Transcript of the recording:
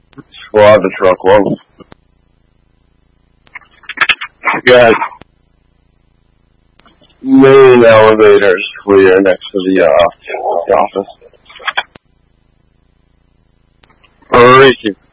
Squad the truck one. Got main elevators clear next to the office. Ricky.